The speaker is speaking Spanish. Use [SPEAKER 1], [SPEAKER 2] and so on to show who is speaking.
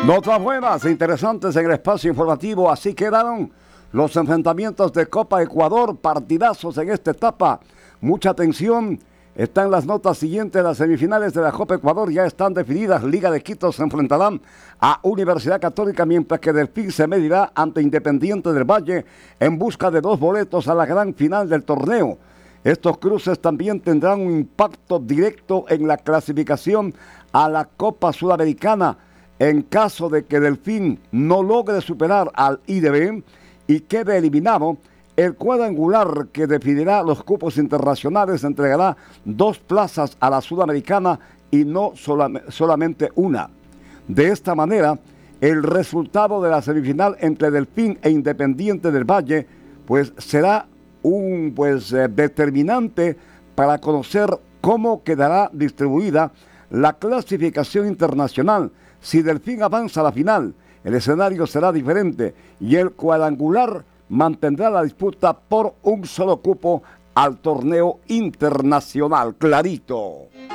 [SPEAKER 1] Notas buenas e interesantes en el espacio informativo. Así quedaron los enfrentamientos de Copa Ecuador, partidazos en esta etapa. Mucha atención, están las notas siguientes. Las semifinales de la Copa Ecuador ya están definidas. Liga de Quito se enfrentarán a Universidad Católica, mientras que Delfín se medirá ante Independiente del Valle en busca de 2 boletos a la gran final del torneo. Estos cruces también tendrán un impacto directo en la clasificación a la Copa Sudamericana. En caso de que Delfín no logre superar al IDB y quede eliminado, el cuadrangular que definirá los cupos internacionales entregará 2 plazas a la Sudamericana y no solamente una. De esta manera, el resultado de la semifinal entre Delfín e Independiente del Valle pues será un determinante para conocer cómo quedará distribuida la clasificación internacional. Si Delfín avanza a la final, el escenario será diferente y el cuadrangular mantendrá la disputa por un solo cupo al torneo internacional. Clarito.